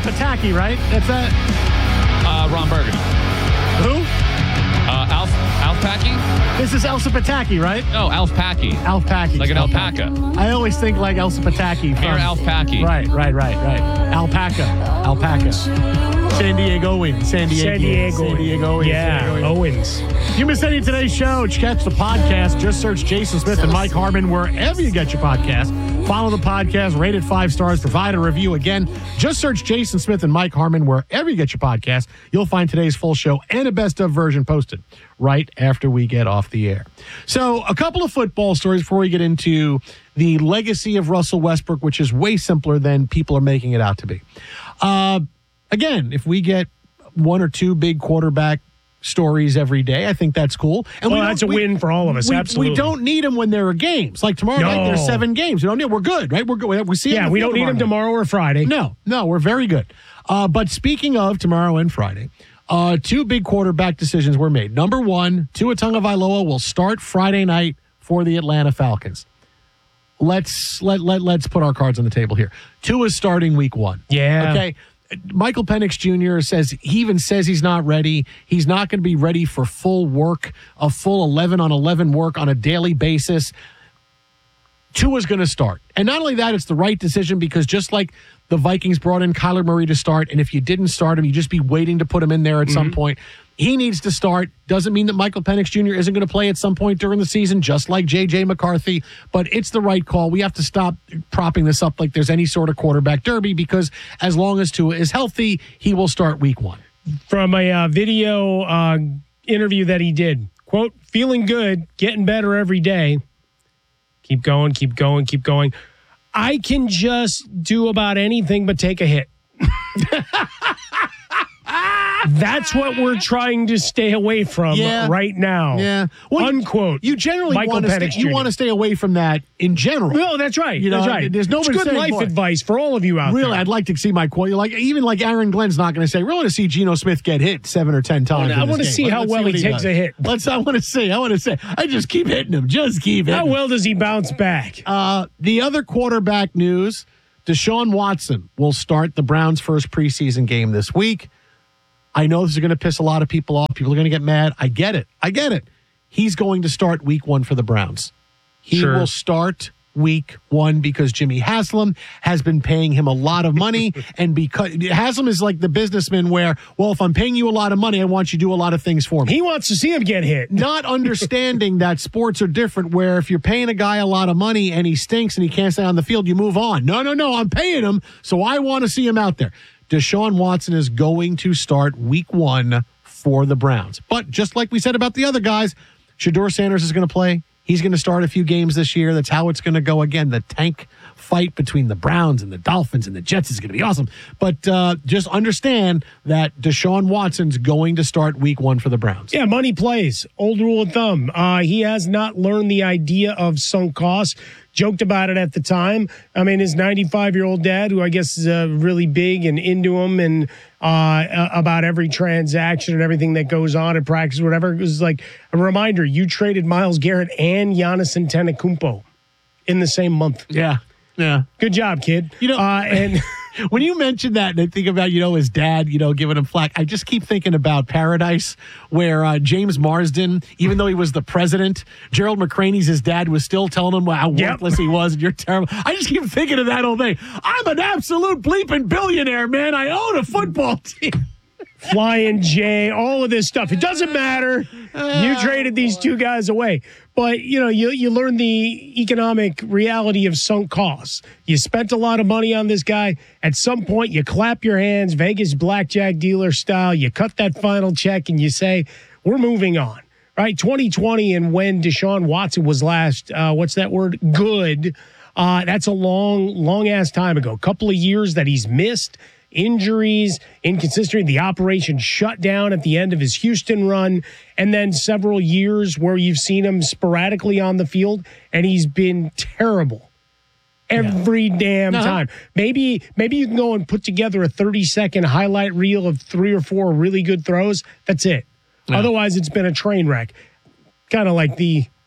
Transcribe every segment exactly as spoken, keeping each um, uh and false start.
Pataki, right? That's that. Uh, Ron Burgundy. Who? Uh, Alf, Alf Packy? This is Elsa Pataki, right? No, Alf Packy. Alf Packy. Like an alpaca. I always think like Elsa Pataki. Mayor Alf Packy. Right, right, right, right. Alpaca. Alpaca. San Diegoan. San Diego. San Diego. San Diego. Yeah, San Diego. Owens. If you missed any of today's show, catch the podcast. Just search Jason Smith and Mike Harmon wherever you get your podcast. Follow the podcast, rate it five stars, provide a review. Again, just search Jason Smith and Mike Harmon wherever you get your podcast. You'll find today's full show and a best of version posted right after we get off the air. So a couple of football stories before we get into the legacy of Russell Westbrook, which is way simpler than people are making it out to be. Uh, again, if we get one or two big quarterback stories every day, I think that's cool. And well, we that's a we, win for all of us. We, Absolutely. We don't need them when there are games. Like tomorrow no. night, there's seven games. We don't need. We're good, right? We're good. We see. Yeah, we don't need them tomorrow or Friday. No, no, we're very good. Uh, but speaking of tomorrow and Friday, uh, two big quarterback decisions were made. Number one, Tua Tagovailoa will start Friday night for the Atlanta Falcons. Let's let let let's put our cards on the table here. Tua's starting week one. Yeah. Okay. Michael Penix Junior says he even says he's not ready. He's not going to be ready for full work, a full eleven on eleven work on a daily basis. Tua's going to start. And not only that, it's the right decision because just like the Vikings brought in Kyler Murray to start, and if you didn't start him, you just be waiting to put him in there at mm-hmm. some point. He needs to start. Doesn't mean that Michael Penix Junior isn't going to play at some point during the season, just like J J McCarthy. But it's the right call. We have to stop propping this up like there's any sort of quarterback derby because as long as Tua is healthy, he will start week one. From a uh, video uh, interview that he did, quote, feeling good, getting better every day. Keep going, keep going, keep going. I can just do about anything but take a hit. That's what we're trying to stay away from yeah. right now. Yeah. Well, unquote. You generally Michael want to Penix stay, you want to stay away from that in general. No, that's right. You know, that's right. There's no it's good life more. advice for all of you out really, there. I'd like to see my quote. Like even like Aaron Glenn's not going to say, "We want to see Geno Smith get hit seven or ten times." I want to see Let, how well see he, he takes does. a hit. Let's. I want to see. I want to say. I just keep hitting him. Just keep hitting. How him. well does he bounce back? Uh, the other quarterback news: Deshaun Watson will start the Browns' first preseason game this week. I know this is going to piss a lot of people off. People are going to get mad. I get it. I get it. He's going to start week one for the Browns. He sure. will start week one because Jimmy Haslam has been paying him a lot of money. And because Haslam is like the businessman where, well, if I'm paying you a lot of money, I want you to do a lot of things for me. He wants to see him get hit. Not understanding that sports are different where if you're paying a guy a lot of money and he stinks and he can't stay on the field, you move on. No, no, no. I'm paying him, so I want to see him out there. Deshaun Watson is going to start week one for the Browns. But just like we said about the other guys, Shedeur Sanders is going to play. He's going to start a few games this year. That's how it's going to go again. The tank fight between the Browns and the Dolphins and the Jets is going to be awesome. But uh, just understand that Deshaun Watson's going to start week one for the Browns. Yeah, money plays. Old rule of thumb. Uh, he has not learned the idea of sunk costs. Joked about it at the time. I mean, his ninety-five-year-old dad, who I guess is uh, really big and into him and uh, about every transaction and everything that goes on at practice, whatever, it was like a reminder, you traded Myles Garrett and Giannis Antetokounmpo in the same month. Yeah, yeah. Good job, kid. You know, uh, and when you mention that and I think about, you know, his dad, you know, giving him flack, I just keep thinking about Paradise where uh, James Marsden, even though he was the president, Gerald McCraney's his dad was still telling him how yep. worthless he was and you're terrible. I just keep thinking of that all day. I'm an absolute bleeping billionaire, man. I own a football team. Flying J, all of this stuff. It doesn't matter. You traded these two guys away. But, you know, you, you learn the economic reality of sunk costs. You spent a lot of money on this guy. At some point, you clap your hands, Vegas blackjack dealer style. You cut that final check and you say, we're moving on. Right? twenty twenty and when Deshaun Watson was last, uh, what's that word? Good. Uh, that's a long, long-ass time ago. A couple of years that he's missed. Injuries, inconsistency, the operation shut down at the end of his Houston run, and then several years where you've seen him sporadically on the field, and he's been terrible every yeah. damn uh-huh. time. Maybe maybe you can go and put together a thirty-second highlight reel of three or four really good throws. That's it. Yeah. Otherwise, it's been a train wreck. Kind of like the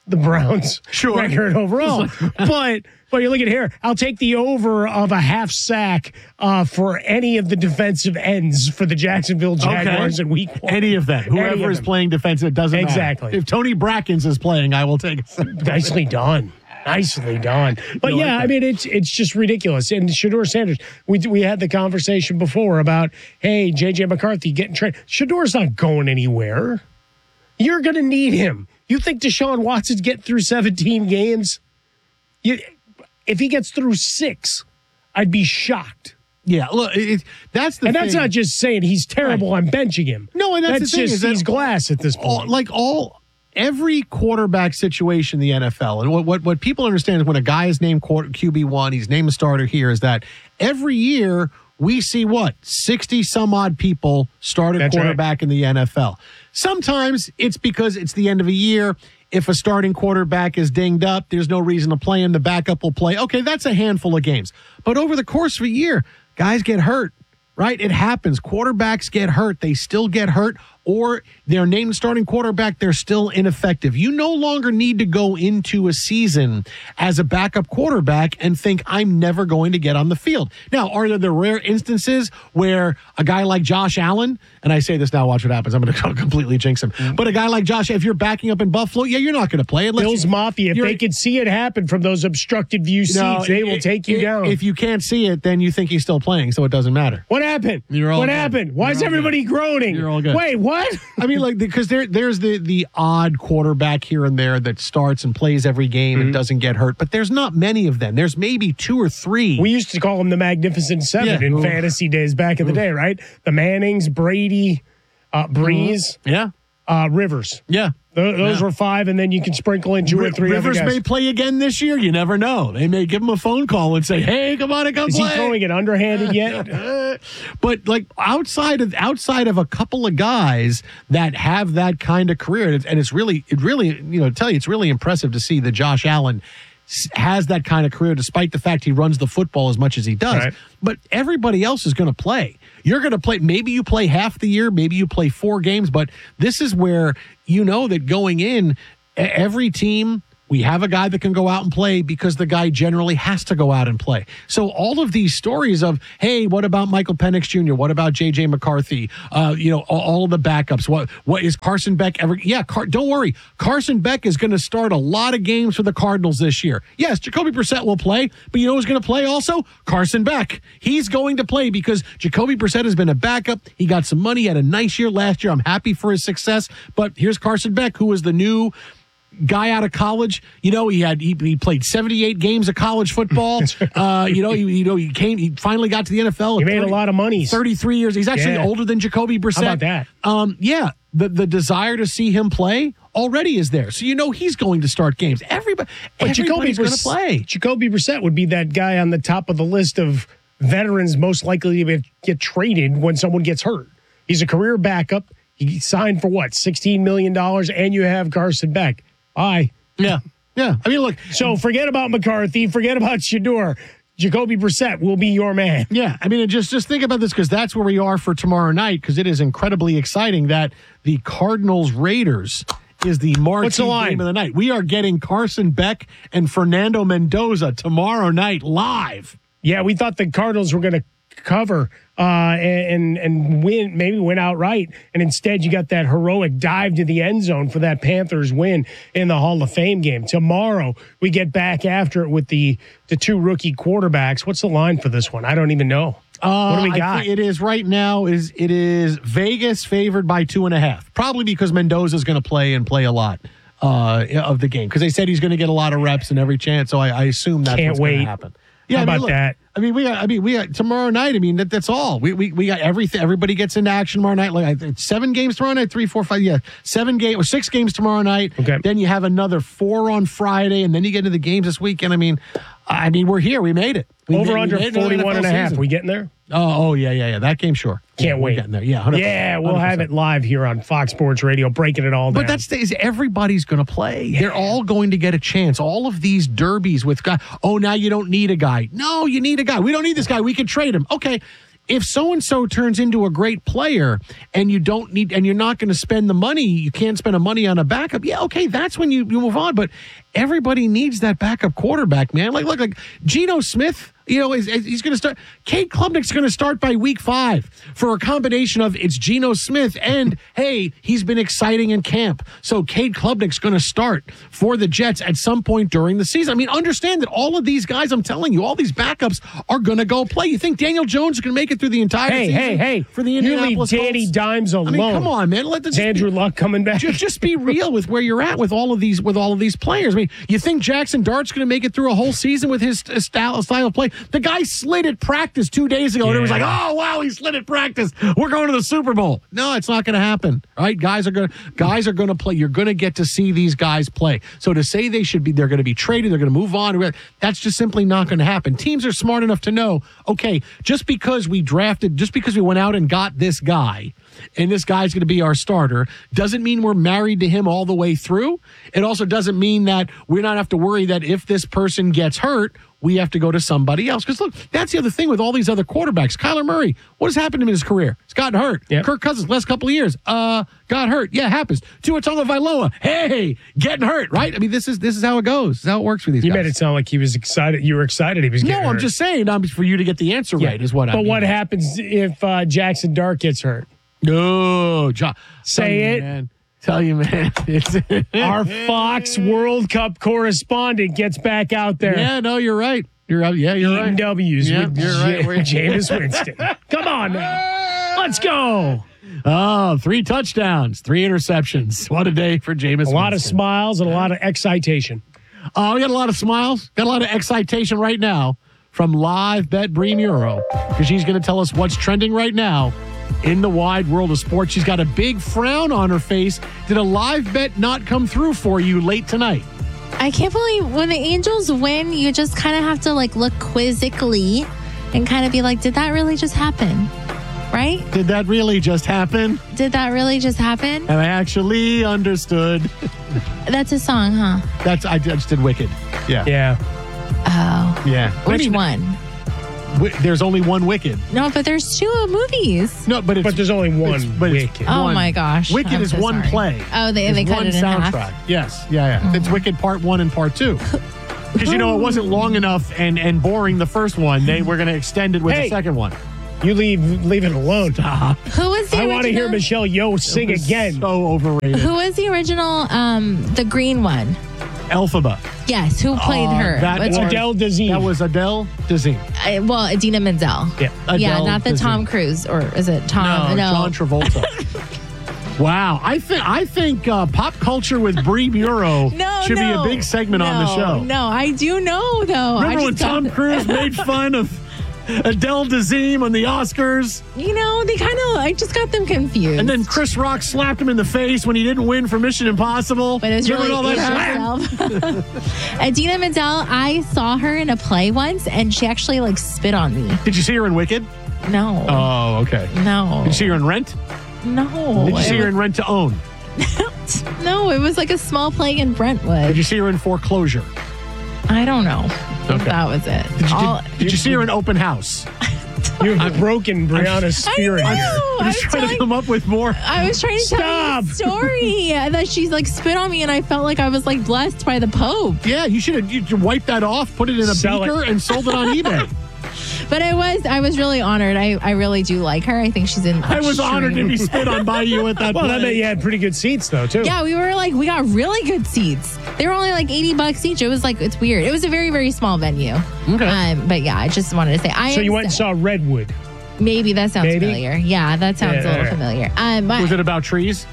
the Browns' Sure. record overall. but but you look at here, I'll take the over of a half sack uh, for any of the defensive ends for the Jacksonville Jaguars Okay. in week one. Any of them. Whoever Any of is them. playing defensive, it doesn't Exactly. matter. If Tony Brackens is playing, I will take it. Nicely done. Nicely done. But You like yeah, that? I mean, it's it's just ridiculous. And Shador Sanders, we we had the conversation before about, hey, J J McCarthy getting trained. Shador's not going anywhere. You're going to need him. You think Deshaun Watson's getting through seventeen games? You, if he gets through six, I'd be shocked. Yeah, look, it, it- that's the And thing. that's not just saying he's terrible, I'm benching him. No, and that's the thing, just is that he's glass at this all, point. like all every quarterback situation in the N F L, and what what, what people understand is when a guy is named quarter, Q B one, he's named a starter here, is that every year we see what sixty some odd people start at That's quarterback in the N F L. Sometimes it's because it's the end of a year. If a starting quarterback is dinged up, there's no reason to play him. The backup will play. Okay, that's a handful of games. But over the course of a year, guys get hurt. Right? It happens. Quarterbacks get hurt. They still get hurt, or they're named starting quarterback. They're still ineffective. You no longer need to go into a season as a backup quarterback and think, I'm never going to get on the field. Now, are there the rare instances where a guy like Josh Allen, and I say this now, watch what happens. I'm going to completely jinx him. But a guy like Josh, if you're backing up in Buffalo, yeah, you're not going to play. Unless Bills you- Mafia, if you're- they could see it happen from those obstructed view seats, No, they will i- take you i- down. If you can't see it, then you think he's still playing, so it doesn't matter. What happened? You're all what good. happened? Why You're is all everybody groaning? You're all good. Wait, what? I mean, like, because there, there's the the odd quarterback here and there that starts and plays every game and doesn't get hurt, but there's not many of them. There's maybe two or three. We used to call them the Magnificent Seven Yeah. in Oof. fantasy days back in the day, right? The Mannings, Brady, uh, Breeze, yeah, uh, Rivers. yeah. Th- those Yeah. were five, and then you can sprinkle in two or Ri- three Rivers other guys. may play again this year. You never know. They may give him a phone call and say, "Hey, come on and come Is play." he throwing it underhanded yet? But like outside of outside of a couple of guys that have that kind of career, and it's, and it's really it really you know to tell you it's really impressive to see that Josh Allen s- has that kind of career, despite the fact he runs the football as much as he does. Right. But everybody else is going to play. You're going to play. Maybe you play half the year. Maybe you play four games. But this is where you know that going in, e- every team. We have a guy that can go out and play because the guy generally has to go out and play. So all of these stories of, hey, what about Michael Penix Junior? What about J J McCarthy? Uh, you know, all, all of the backups. What what is Carson Beck ever? Yeah, Car- don't worry. Carson Beck is going to start a lot of games for the Cardinals this year. Yes, Jacoby Brissett will play, but you know who's going to play also? Carson Beck. He's going to play because Jacoby Brissett has been a backup. He got some money, had a nice year last year. I'm happy for his success. But here's Carson Beck, who is the new guy out of college. You know, he had he, he played seventy-eight games of college football. uh, you know, he, you know, he came. He finally got to the N F L. He at made a thirty lot of money. thirty-three years. He's actually Yeah. older than Jacoby Brissett. How about that? Um, yeah, the the desire to see him play already is there. So you know he's going to start games. Everybody, But Jacoby everybody's going to Briss- play. Jacoby Brissett would be that guy on the top of the list of veterans most likely to get traded when someone gets hurt. He's a career backup. He signed for what, sixteen million dollars, and you have Carson Beck. Bye. Yeah, yeah. I mean, look. So forget about McCarthy. Forget about Shador. Jacoby Brissett will be your man. Yeah, I mean, and just just think about this because that's where we are for tomorrow night because it is incredibly exciting that the Cardinals Raiders is the marquee What's the line? game of the night. We are getting Carson Beck and Fernando Mendoza tomorrow night live. Yeah, we thought the Cardinals were going to cover uh, and and win, maybe win outright, and instead you got that heroic dive to the end zone for that Panthers win in the Hall of Fame game. Tomorrow we get back after it with the the two rookie quarterbacks. What's the line for this one? I don't even know. Uh, What do we I got? think it is right now. Is it is Vegas favored by two and a half? Probably because Mendoza is going to play and play a lot uh, of the game because they said he's going to get a lot of reps in every chance. So I, I assume that's Can't what's going wait. to happen. Yeah, How I mean, about look, that? I mean, we got. I mean, we got tomorrow night. I mean, that, that's all. We, we we got everything. Everybody gets into action tomorrow night. Like it's seven games tomorrow night. Three, four, five. Yeah, seven games or six games tomorrow night. Okay. Then you have another four on Friday, and then you get into the games this weekend. I mean, I mean, we're here. We made it. We Over made- we under made another forty-one and a N F L half. season. We getting there? Oh, oh yeah, yeah, yeah. That game, sure. Can't Yeah, we're wait. getting there. Yeah, one hundred percent. Yeah, we'll one hundred have percent. it live here on Fox Sports Radio, breaking it all down. But that's the, is everybody's going to play. They're all going to get a chance. All of these derbies with guys. Oh, now you don't need a guy. No, you need a guy. We don't need this guy. We can trade him. Okay. if so-and-so turns into a great player and you don't need, and you're not going to spend the money, you can't spend the money on a backup. Yeah, okay, that's when you, you move on. But everybody needs that backup quarterback, man. Like, look, like Geno Smith, you know, is, is he's going to start. Cade Klubnik's going to start by week five for a combination of it's Geno Smith and, hey, he's been exciting in camp. So Cade Klubnik's going to start for the Jets at some point during the season. I mean, understand that all of these guys, I'm telling you, all these backups are going to go play. You think Daniel Jones is going to make it through the entire Hey, season? hey, hey. For the You leave Indianapolis Danny Colts? Dimes alone. I mean, come on, man. Let the Is Andrew Luck coming back? just, just be real with where you're at with all of these with all of these players. I mean, you think Jackson Dart's going to make it through a whole season with his uh, style, style of play? The guy slid at practice two days ago, and it was like, Yeah. oh wow, he slid at practice. We're going to the Super Bowl. No, it's not going to happen. All right, guys are going guys are going to play. You're going to get to see these guys play. So to say they should be, they're going to be traded, they're going to move on. That's just simply not going to happen. Teams are smart enough to know, okay, just because we drafted, just because we went out and got this guy, and this guy's going to be our starter, doesn't mean we're married to him all the way through. It also doesn't mean that we not have to worry that if this person gets hurt, we have to go to somebody else. Because look, that's the other thing with all these other quarterbacks. Kyler Murray, what has happened to him in his career? He's gotten hurt. Yep. Kirk Cousins, last couple of years, uh, got hurt. Yeah, it happens. Tua Tagovailoa, hey, getting hurt, right? I mean, this is this is how it goes. This is how it works for these You guys. made it sound like he was excited. You were excited he was no, getting I'm hurt. just saying, um, for you to get the answer Yeah. right is what I But mean. what happens if uh, Jackson Dart gets hurt? No, John. Say tell you, it. Man. Tell you, man. It's Our Fox World Cup correspondent gets back out there. Yeah, no, you're right. You're right. Yeah, you're Eating right. W's Yeah, with you're right. J- We're- Jameis Winston. Come on now. Let's go. Oh, three touchdowns, three interceptions. What a day for Jameis. A lot of Winston. smiles and a lot of excitation. Uh, we got a lot of smiles, got a lot of excitation right now from Live Bet Bree Muro, because she's going to tell us what's trending right now in the wide world of sports. She's got a big frown on her face. Did a live bet not come through for you late tonight? I can't believe when the Angels win, you just kind of have to like look quizzically and kind of be like, did that really just happen? Right? Did that really just happen? Did that really just happen? And I actually understood. That's a song, huh? That's I just did Wicked. Yeah. Yeah. Oh. Yeah. Which I mean, one? wi- there's only one Wicked. No, but there's two movies. No, but it's But there's only one it's- but it's Wicked. Oh one- my gosh. Wicked I'm is so one sorry. play. Oh, they, It's they cut one it in soundtrack. half. Yes, yeah, yeah. It's Wicked Part One and Part Two. Because you know it wasn't long enough and and boring the first one. They were going to extend it with Hey. the second one. You leave leave it alone. Stop. Who was the I original? want to hear Michelle Yeoh sing It was again. So overrated. Who was the original, um, the green one? Elphaba. Yes, who played Uh, her? that What's was- her- Adele Dazeem. That was Adele Dazeem. uh, well, Idina Menzel. Yeah. yeah, Adele not the Dazeem. Tom Cruise, or is it Tom? No, John Travolta. Wow, I think I think uh, pop culture with Bree Muro No, should no, be a big segment on the no, show. No, I do know though. I Remember when just got Tom the- Cruise made fun of Adele Dazeem on the Oscars? You know, they kind of. I just got them confused. And then Chris Rock slapped him in the face when he didn't win for Mission Impossible. But it was Remember really when all that happened? herself. Idina Menzel, I saw her in a play once, and she actually like spit on me. Did you see her in Wicked? No, Oh, okay. no, Did you see her in Rent? no. Did you see It her in Rent to Own? was- no, it was like a small play in Brentwood. Did you see her in Foreclosure? I don't know. if Okay. That was it. Did you, All- did, did you see her in Open House? You've broken Brianna's I spirit know. here. I'm I just was trying to telling- come up with more. I was trying to tell Stop. you a story that she's like spit on me, and I felt like I was like blessed by the Pope. Yeah, you should have you should wipe that off, put it in a Sell beaker, it. and sold it on eBay. But I was, I was really honored. I, I really do like her. I think she's in. I was honored to be extreme- spit on by you at that Well, that play. meant you had pretty good seats, though, too. Yeah, we were like, we got really good seats. They were only like eighty bucks each. It was like, it's weird. It was a very, very small venue. Okay. Um, but yeah, I just wanted to say, I So am you went and sad- saw Redwood. Maybe that sounds Maybe? familiar. Yeah, that sounds Yeah, a little alright. familiar. Um, but Was it about trees?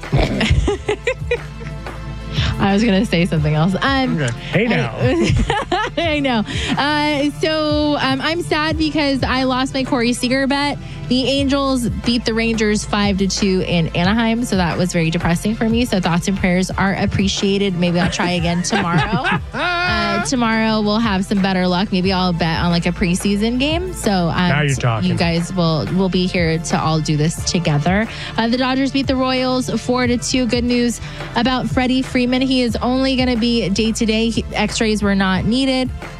I was gonna say something else. Um, Okay. Hey, now. I know. Uh, so um, I'm sad because I lost my Corey Seager bet. The Angels beat the Rangers five to two in Anaheim, so that was very depressing for me. So thoughts and prayers are appreciated. Maybe I'll try again tomorrow. uh, tomorrow we'll have some better luck. Maybe I'll bet on like a preseason game. So um, Now you're talking. you guys will will be here to all do this together. Uh, the Dodgers beat the Royals four to two. Good news about Freddie Freeman. He is only going to be day to day. X-rays were not needed.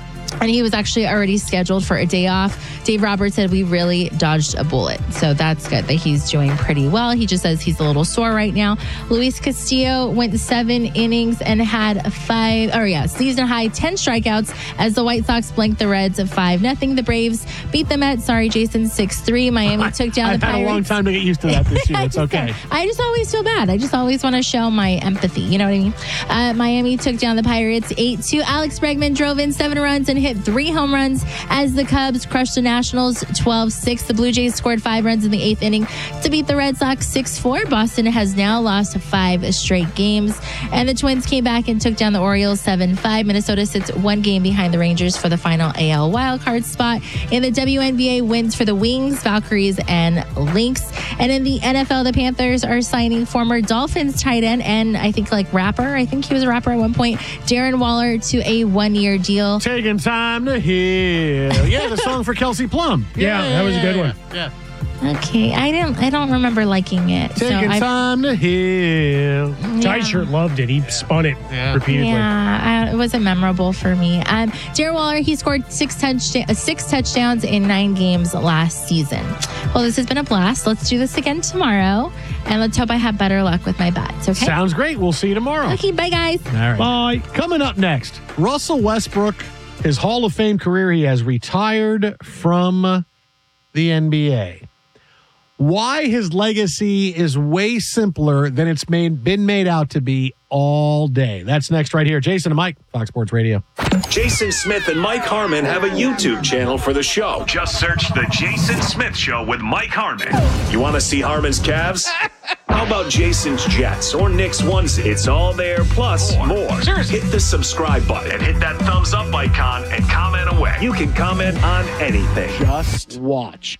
and he was actually already scheduled for a day off. Dave Roberts said we really dodged a bullet. So that's good that he's doing pretty well. He just says he's a little sore right now. Luis Castillo went seven innings and had five, or yeah, season high ten strikeouts as the White Sox blanked the Reds of five nothing. The Braves beat the Mets, sorry, Jason, six three. Miami took down I've the Pirates. had a long time to get used to that this year. It's okay. I just always feel bad. I just always want to show my empathy. You know what I mean? Uh, Miami took down the Pirates eight two. Alex Bregman drove in seven runs and hit three home runs as the Cubs crushed the Nationals twelve six. The Blue Jays scored five runs in the eighth inning to beat the Red Sox six four. Boston has now lost five straight games. And the Twins came back and took down the Orioles seven five. Minnesota sits one game behind the Rangers for the final A L wildcard spot. In the W N B A, wins for the Wings, Valkyries, and Lynx. And in the N F L, the Panthers are signing former Dolphins tight end and I think like rapper, I think he was a rapper at one point, Darren Waller to a one-year deal. Taking time to heal. Yeah, the song for Kelsey Plum. Yeah, that was a good one. Yeah. Okay, I didn't. I don't remember liking it. Taking so time to heal. Ty shirt loved it. He spun it Yeah. repeatedly. Yeah, I, it wasn't memorable for me. Um, Darren Waller, he scored six, touch, uh, six touchdowns in nine games last season. Well, this has been a blast. Let's do this again tomorrow, and let's hope I have better luck with my bets. Okay. Sounds great. We'll see you tomorrow. Okay. Bye, guys. All right. Bye. Coming up next, Russell Westbrook, his Hall of Fame career, he has retired from the N B A. Why his legacy is way simpler than it's made been made out to be all day. That's next right here. Jason and Mike, Fox Sports Radio. Jason Smith and Mike Harmon have a YouTube channel for the show. Just search The Jason Smith Show with Mike Harmon. You want to see Harmon's calves? How about Jason's Jets or Nick's onesie? It's all there, plus more. Seriously. Hit the subscribe button and hit that thumbs up icon and comment away. You can comment on anything. Just watch.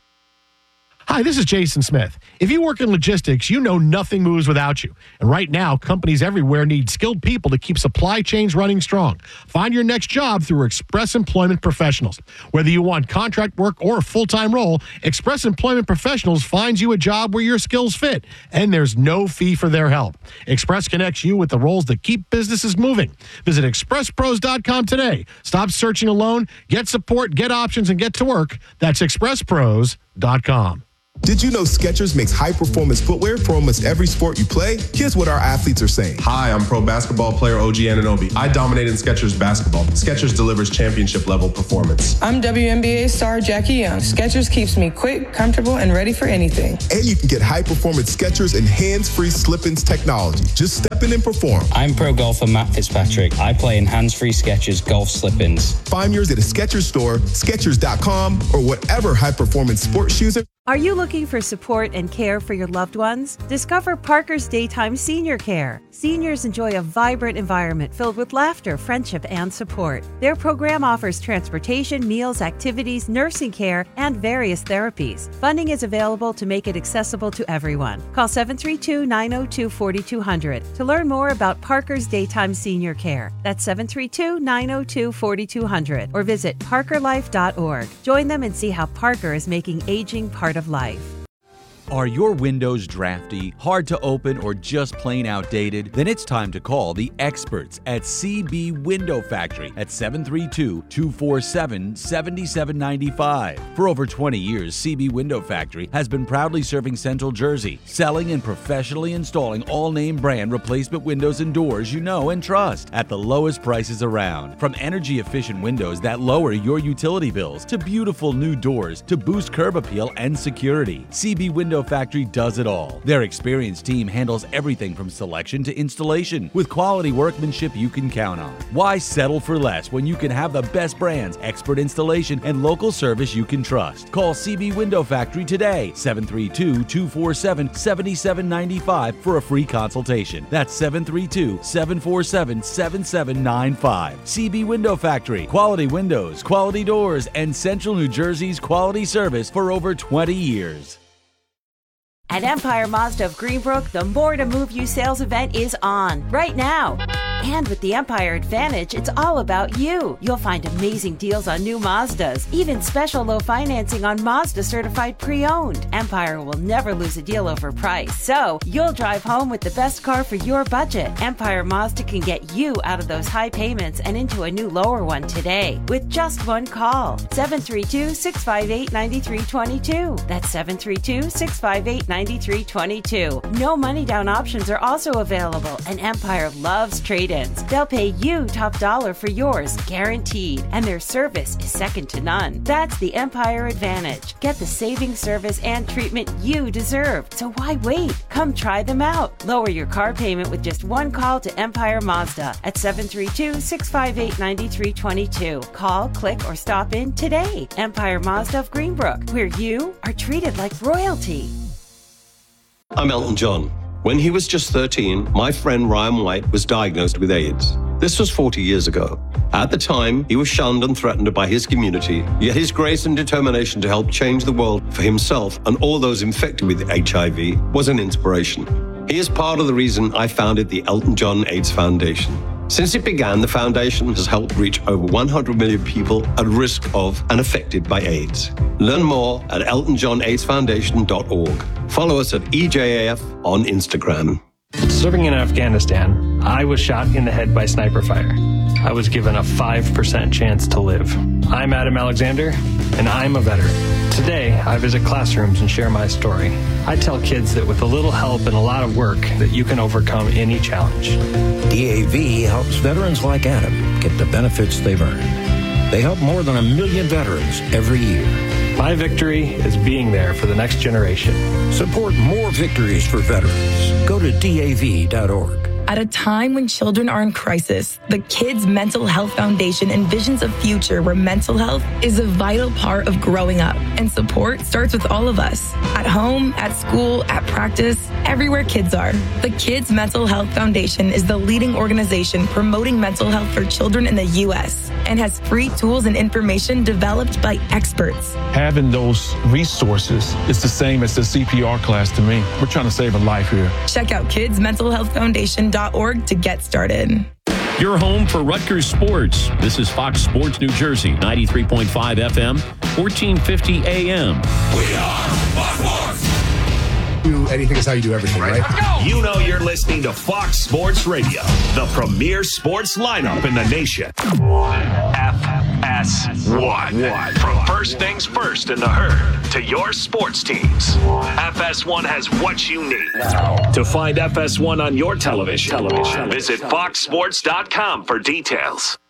Hi, this is Jason Smith. If you work in logistics, you know nothing moves without you. And right now, companies everywhere need skilled people to keep supply chains running strong. Find your next job through Express Employment Professionals. Whether you want contract work or a full-time role, Express Employment Professionals finds you a job where your skills fit, and there's no fee for their help. Express connects you with the roles that keep businesses moving. Visit express pros dot com today. Stop searching alone. Get support, get options, and get to work. That's express pros dot com. Did you know Skechers makes high-performance footwear for almost every sport you play? Here's what our athletes are saying. Hi, I'm pro basketball player O G Anunoby. I dominate in Skechers basketball. Skechers delivers championship-level performance. I'm W N B A star Jackie Young. Skechers keeps me quick, comfortable, and ready for anything. And you can get high-performance Skechers and hands-free slip-ins technology. Just step in and perform. I'm pro golfer Matt Fitzpatrick. I play in hands-free Skechers golf slip-ins. Find yours at a Skechers store, Skechers dot com, or whatever high-performance sports shoes are. Are you looking for support and care for your loved ones? Discover Parker's Daytime Senior Care. Seniors enjoy a vibrant environment filled with laughter, friendship, and support. Their program offers transportation, meals, activities, nursing care, and various therapies. Funding is available to make it accessible to everyone. Call seven three two, nine zero two, four two zero zero to learn more about Parker's Daytime Senior Care. That's seven three two, nine zero two, four two zero zero or visit parker life dot org. Join them and see how Parker is making aging part of life. Are your windows drafty, hard to open, or just plain outdated? Then it's time to call the experts at C B Window Factory at seven three two, two four seven, seven seven nine five. For over twenty years, C B Window Factory has been proudly serving Central Jersey, selling and professionally installing all name brand replacement windows and doors you know and trust at the lowest prices around. From energy efficient windows that lower your utility bills to beautiful new doors to boost curb appeal and security, C B Window Factory does it all. Their experienced team handles everything from selection to installation with quality workmanship you can count on. Why settle for less when you can have the best brands, expert installation, and local service you can trust? Call C B Window Factory today, seven three two, two four seven, seven seven nine five for a free consultation. That's seven three two, seven four seven, seven seven nine five. C B Window Factory, quality windows, quality doors, and Central New Jersey's quality service for over twenty years. At Empire Mazda of Greenbrook, the More to Move You sales event is on right now. And with the Empire Advantage, it's all about you. You'll find amazing deals on new Mazdas, even special low financing on Mazda certified pre-owned. Empire will never lose a deal over price, so you'll drive home with the best car for your budget. Empire Mazda can get you out of those high payments and into a new lower one today with just one call. seven three two, six five eight, nine three two two. That's seven three two, six five eight, nine three two two. No money down options are also available, and Empire loves trade-ins. They'll pay you top dollar for yours, guaranteed, and their service is second to none. That's the Empire Advantage. Get the saving service and treatment you deserve. So why wait? Come try them out. Lower your car payment with just one call to Empire Mazda at seven three two, six five eight, nine three two two. Call, click, or stop in today. Empire Mazda of Greenbrook, where you are treated like royalty. I'm Elton John. When he was just thirteen, my friend Ryan White was diagnosed with AIDS. This was forty years ago. At the time, he was shunned and threatened by his community, yet his grace and determination to help change the world for himself and all those infected with H I V was an inspiration. He is part of the reason I founded the Elton John AIDS Foundation. Since it began, the foundation has helped reach over one hundred million people at risk of and affected by AIDS. Learn more at elton john aids foundation dot org. Follow us at E J A F on Instagram. Serving in Afghanistan, I was shot in the head by sniper fire. I was given a five percent chance to live. I'm Adam Alexander, and I'm a veteran. Today, I visit classrooms and share my story. I tell kids that with a little help and a lot of work, that you can overcome any challenge. D A V helps veterans like Adam get the benefits they've earned. They help more than a million veterans every year. My victory is being there for the next generation. Support more victories for veterans. Go to D A V dot org. At a time when children are in crisis, the Kids Mental Health Foundation envisions a future where mental health is a vital part of growing up, and support starts with all of us. At home, at school, at practice, everywhere kids are. The Kids Mental Health Foundation is the leading organization promoting mental health for children in the U S and has free tools and information developed by experts. Having those resources is the same as the C P R class to me. We're trying to save a life here. Check out kids mental health foundation dot org to get started. Your home for Rutgers sports. This is Fox Sports New Jersey, ninety-three point five F M, fourteen fifty A M. We are Fox Sports. Do anything is how you do everything, right? right? You know you're listening to Fox Sports Radio, the premier sports lineup in the nation. F S one. From first things first in the herd to your sports teams, F S one has what you need. To find F S one on your television, television. visit fox sports dot com for details.